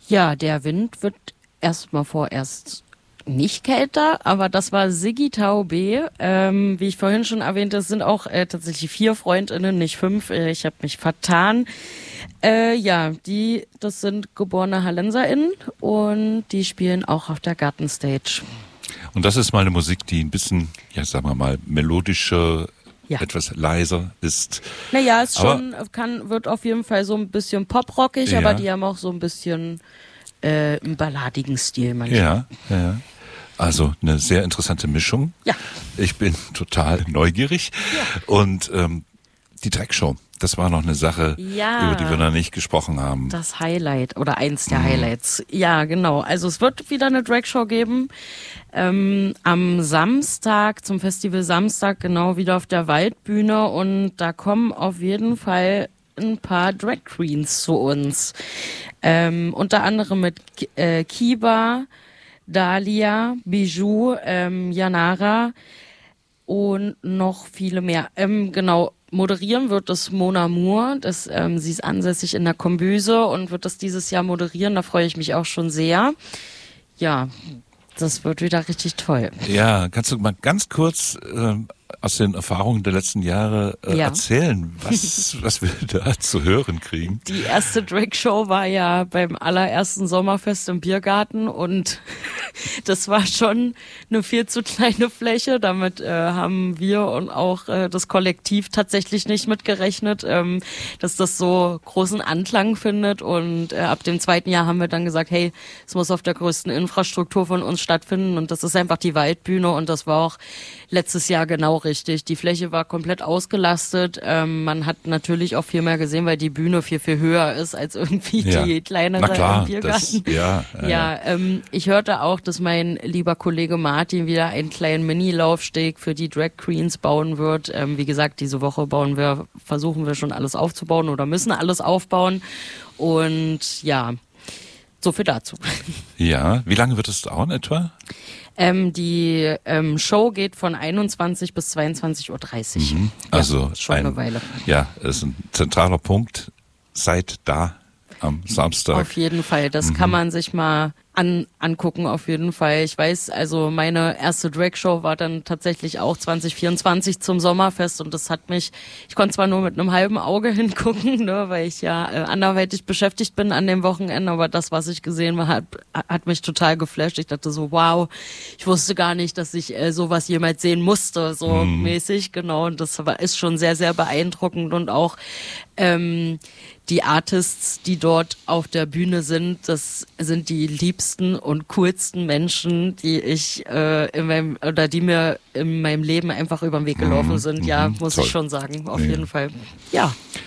Ja, der Wind wird erstmal vorerst nicht kälter, aber das war Siggi Taube. Wie ich vorhin schon erwähnte, es sind auch tatsächlich 4 FreundInnen, nicht 5. Ich habe mich vertan. Das sind geborene HallenserInnen und die spielen auch auf der Gartenstage. Und das ist mal eine Musik, die ein bisschen, ja, sagen wir mal, melodischer, etwas leiser ist. Naja, wird auf jeden Fall so ein bisschen poprockig, aber die haben auch so ein bisschen einen balladigen Stil manchmal. Ja. Also eine sehr interessante Mischung. Ja. Ich bin total neugierig. Ja. Und die Dreckshow, das war noch eine Sache, über die wir noch nicht gesprochen haben. Das Highlight oder eins der Highlights. Ja, genau. Also es wird wieder eine Dragshow geben. Am Samstag, zum Festival Samstag, genau wieder auf der Waldbühne. Und da kommen auf jeden Fall ein paar Drag Queens zu uns. Unter anderem mit Kiba, Dalia, Bijou, Janara und noch viele mehr. Genau, moderieren wird das Mona Moore. Sie ist ansässig in der Kombüse und wird das dieses Jahr moderieren. Da freue ich mich auch schon sehr. Ja, das wird wieder richtig toll. Ja, kannst du mal ganz kurz aus den Erfahrungen der letzten Jahre erzählen, was wir da zu hören kriegen? Die erste Drag-Show war ja beim allerersten Sommerfest im Biergarten und das war schon eine viel zu kleine Fläche. Damit haben wir und auch das Kollektiv tatsächlich nicht mitgerechnet, dass das so großen Anklang findet. Und ab dem 2. Jahr haben wir dann gesagt, hey, es muss auf der größten Infrastruktur von uns stattfinden und das ist einfach die Waldbühne und das war auch letztes Jahr genau richtig. Die Fläche war komplett ausgelastet. Man hat natürlich auch viel mehr gesehen, weil die Bühne viel, viel höher ist als irgendwie die kleinere im Biergarten. Ich hörte auch, dass mein lieber Kollege Martin wieder einen kleinen Mini-Laufsteg für die Drag Queens bauen wird. Wie gesagt, diese Woche versuchen wir schon alles aufzubauen oder müssen alles aufbauen. Und ja, so viel dazu. Ja, wie lange wird es dauern etwa? Die Show geht von 21 bis 22.30 Uhr. Also schon eine Weile. Ja, es ist ein zentraler Punkt. Seid da am Samstag. Auf jeden Fall, das kann man sich mal angucken, auf jeden Fall. Ich weiß, also meine erste Drag-Show war dann tatsächlich auch 2024 zum Sommerfest und ich konnte zwar nur mit einem halben Auge hingucken, ne, weil ich ja anderweitig beschäftigt bin an dem Wochenende, aber das, was ich gesehen habe, hat mich total geflasht. Ich dachte so, wow, ich wusste gar nicht, dass ich sowas jemals sehen musste, so mäßig, genau. Und das ist schon sehr, sehr beeindruckend und auch die Artists, die dort auf der Bühne sind, das sind die liebsten und coolsten Menschen, die die mir in meinem Leben einfach über den Weg gelaufen sind. Ja, muss ich schon sagen, auf jeden Fall. Ja.